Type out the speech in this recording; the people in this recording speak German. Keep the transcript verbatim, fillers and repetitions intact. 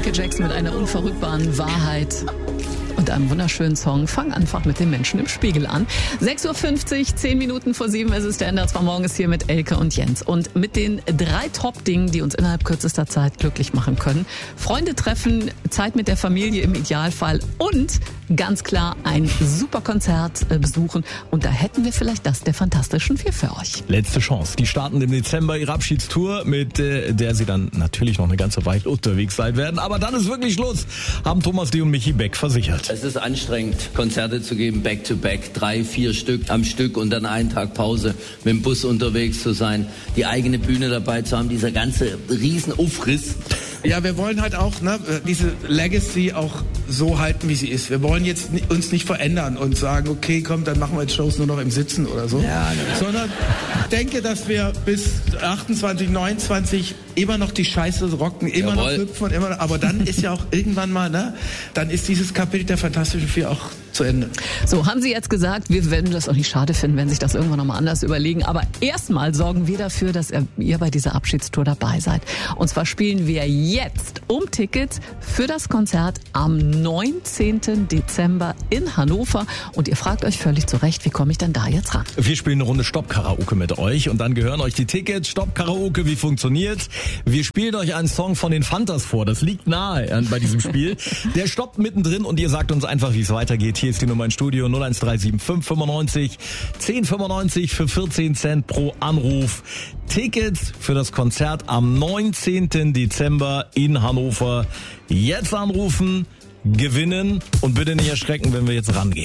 Michael Jackson mit einer unverrückbaren Wahrheit und einem wunderschönen Song. Fang einfach mit den Menschen im Spiegel an. sechs Uhr fünfzig, zehn Minuten vor sieben ist es. Der N D R zwei Morgens hier mit Elke und Jens. Und mit den drei Top-Dingen, die uns innerhalb kürzester Zeit glücklich machen können. Freunde treffen, Zeit mit der Familie im Idealfall und ganz klar ein super Konzert besuchen. Und da hätten wir vielleicht das der Fantastischen Vier für euch. Letzte Chance. Die starten im Dezember ihre Abschiedstour, mit äh, der sie dann natürlich noch eine ganze Weile unterwegs sein werden. Aber dann ist wirklich Schluss, haben Thomas D. und Michi Beck versichert. Es ist anstrengend, Konzerte zu geben, back to back, drei, vier Stück am Stück und dann einen Tag Pause, mit dem Bus unterwegs zu sein, die eigene Bühne dabei zu haben, dieser ganze riesen Aufriss. Ja, wir wollen halt auch ne, diese Legacy auch so halten, wie sie ist. Wir wollen jetzt uns nicht verändern und sagen, okay, komm, dann machen wir jetzt Shows nur noch im Sitzen oder so. Ja, ne. Sondern ich denke, dass wir bis achtundzwanzig, neunundzwanzig immer noch die Scheiße rocken, immer Jawohl. noch hüpfen, immer noch, aber dann ist ja auch irgendwann mal, ne, dann ist dieses Kapitel der Fantastischen Vier auch zu Ende. So, haben Sie jetzt gesagt, wir werden das auch nicht schade finden, wenn sich das irgendwann nochmal anders überlegen. Aber erstmal sorgen wir dafür, dass ihr bei dieser Abschiedstour dabei seid. Und zwar spielen wir jetzt um Tickets für das Konzert am neunzehnten Dezember in Hannover. Und ihr fragt euch völlig zu Recht, wie komme ich denn da jetzt ran? Wir spielen eine Runde Stopp-Karaoke mit euch und dann gehören euch die Tickets. Stopp-Karaoke, wie funktioniert? Wir spielen euch einen Song von den Fantas vor. Das liegt nahe bei diesem Spiel. Der stoppt mittendrin und ihr sagt uns einfach, wie es weitergeht. Hier ist die Nummer ins Studio null eins drei sieben fünf fünfundneunzig zehn fünfundneunzig für vierzehn Cent pro Anruf. Tickets für das Konzert am neunzehnten Dezember in Hannover. Jetzt anrufen, gewinnen und bitte nicht erschrecken, wenn wir jetzt rangehen.